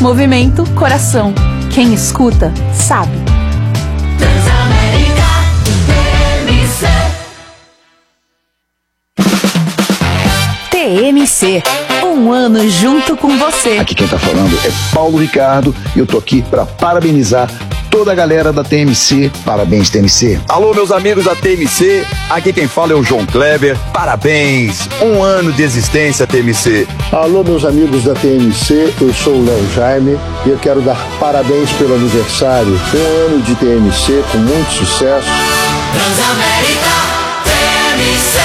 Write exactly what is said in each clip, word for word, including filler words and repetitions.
Movimento Coração. Quem escuta, sabe. Transamérica T M C. T M C. Um ano junto com você. Aqui quem tá falando é Paulo Ricardo e eu tô aqui para parabenizar toda a galera da T M C. Parabéns, T M C. Alô, meus amigos da T M C. Aqui quem fala é o João Kleber. Parabéns. Um ano de existência, T M C. Alô, meus amigos da T M C. Eu sou o Léo Jaime e eu quero dar parabéns pelo aniversário. Um ano de T M C com muito sucesso. Transamérica T M C.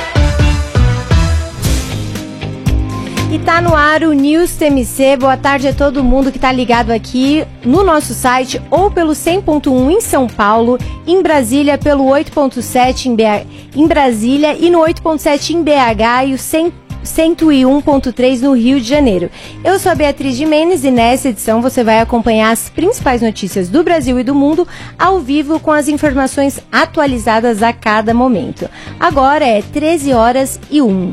E tá no ar o News T M C. Boa tarde a todo mundo que tá ligado aqui no nosso site ou pelo cem ponto um em São Paulo, em Brasília pelo oito ponto sete em, B H, em Brasília e no oito ponto sete em B H e o cento e um ponto três no Rio de Janeiro. Eu sou a Beatriz Jimenez e nessa edição você vai acompanhar as principais notícias do Brasil e do mundo ao vivo com as informações atualizadas a cada momento. Agora é treze horas e um.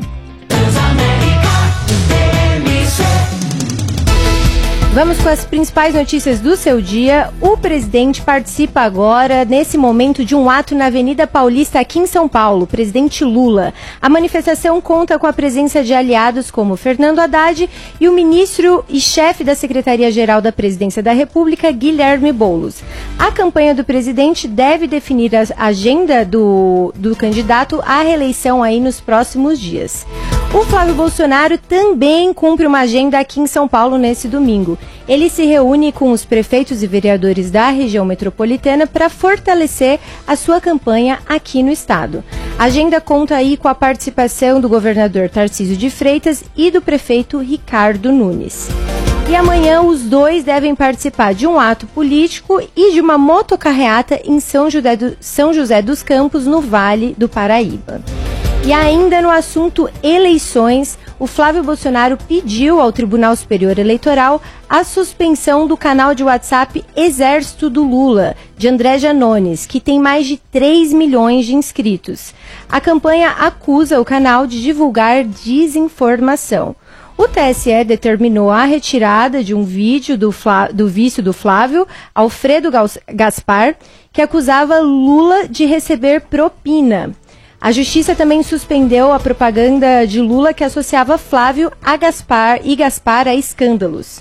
Vamos com as principais notícias do seu dia. O presidente participa agora, nesse momento, de um ato na Avenida Paulista, aqui em São Paulo, presidente Lula. A manifestação conta com a presença de aliados como Fernando Haddad e o ministro e chefe da Secretaria-Geral da Presidência da República, Guilherme Boulos. A campanha do presidente deve definir a agenda do, do candidato à reeleição aí nos próximos dias. O Flávio Bolsonaro também cumpre uma agenda aqui em São Paulo nesse domingo. Ele se reúne com os prefeitos e vereadores da região metropolitana para fortalecer a sua campanha aqui no estado. A agenda conta aí com a participação do governador Tarcísio de Freitas e do prefeito Ricardo Nunes. E amanhã os dois devem participar de um ato político e de uma motocarreata em São José, do, São José dos Campos, no Vale do Paraíba. E ainda no assunto eleições, o Flávio Bolsonaro pediu ao Tribunal Superior Eleitoral a suspensão do canal de WhatsApp Exército do Lula, de André Janones, que tem mais de três milhões de inscritos. A campanha acusa o canal de divulgar desinformação. O T S E determinou a retirada de um vídeo do, Flá, do vice do Flávio, Alfredo Gaspar, que acusava Lula de receber propina. A Justiça também suspendeu a propaganda de Lula que associava Flávio a Gaspar e Gaspar a escândalos.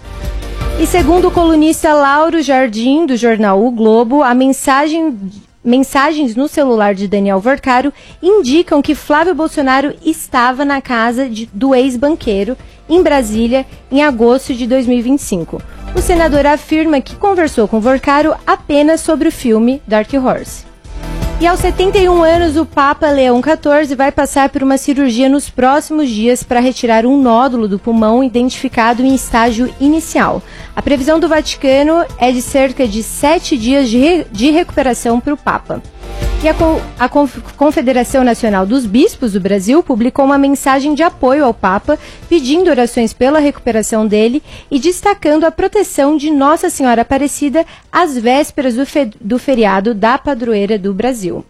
E segundo o colunista Lauro Jardim, do jornal O Globo, a mensagem, mensagens no celular de Daniel Vorcaro indicam que Flávio Bolsonaro estava na casa de, do ex-banqueiro, em Brasília, em agosto de dois mil e vinte e cinco. O senador afirma que conversou com Vorcaro apenas sobre o filme Dark Horse. E aos setenta e um anos, o Papa Leão quatorze vai passar por uma cirurgia nos próximos dias para retirar um nódulo do pulmão identificado em estágio inicial. A previsão do Vaticano é de cerca de sete dias de, re- de recuperação para o Papa. E a, Co- a Conf- Confederação Nacional dos Bispos do Brasil publicou uma mensagem de apoio ao Papa, pedindo orações pela recuperação dele e destacando a proteção de Nossa Senhora Aparecida às vésperas do, fe- do feriado da Padroeira do Brasil.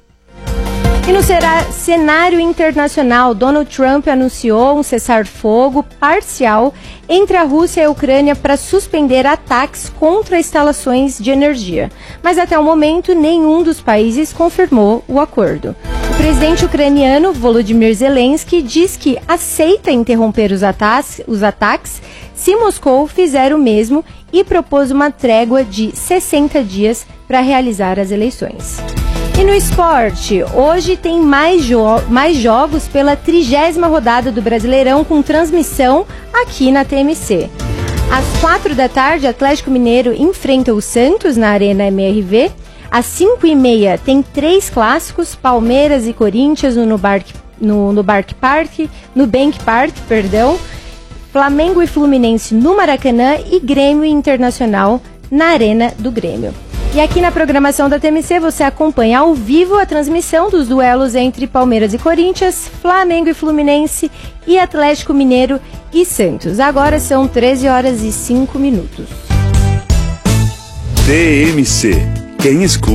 E no cenário internacional, Donald Trump anunciou um cessar-fogo parcial entre a Rússia e a Ucrânia para suspender ataques contra instalações de energia. Mas até o momento, nenhum dos países confirmou o acordo. O presidente ucraniano, Volodymyr Zelensky, diz que aceita interromper os ataques, os ataques se Moscou fizer o mesmo e propôs uma trégua de sessenta dias para realizar as eleições. E no esporte, hoje tem mais, jo- mais jogos pela trigésima rodada do Brasileirão com transmissão aqui na T M C. Às quatro da tarde, Atlético Mineiro enfrenta o Santos na Arena M R V. Às cinco e meia tem três clássicos, Palmeiras e Corinthians no Nubank, no, no Nubank Park, no Bank Park, perdão, Flamengo e Fluminense no Maracanã e Grêmio Internacional na Arena do Grêmio. E aqui na programação da T M C você acompanha ao vivo a transmissão dos duelos entre Palmeiras e Corinthians, Flamengo e Fluminense e Atlético Mineiro e Santos. Agora são treze horas e cinco minutos. T M C. Quem escuta